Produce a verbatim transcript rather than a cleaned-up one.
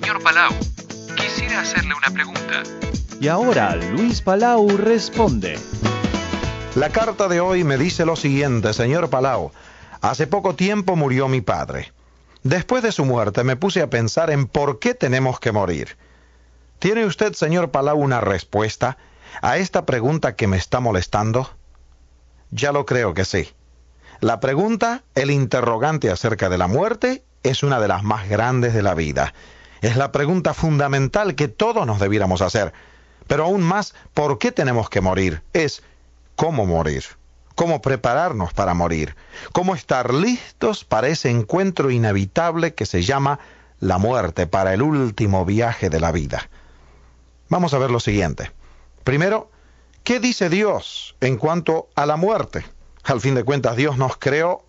Señor Palau, quisiera hacerle una pregunta. Y ahora Luis Palau responde. La carta de hoy me dice lo siguiente, señor Palau. Hace poco tiempo murió mi padre. Después de su muerte me puse a pensar en por qué tenemos que morir. ¿Tiene usted, señor Palau, una respuesta a esta pregunta que me está molestando? Ya lo creo que sí. La pregunta, el interrogante acerca de la muerte, es una de las más grandes de la vida. Es la pregunta fundamental que todos nos debiéramos hacer. Pero aún más, ¿por qué tenemos que morir? Es cómo morir, cómo prepararnos para morir, cómo estar listos para ese encuentro inevitable que se llama la muerte, para el último viaje de la vida. Vamos a ver lo siguiente. Primero, ¿qué dice Dios en cuanto a la muerte? Al fin de cuentas, Dios nos creó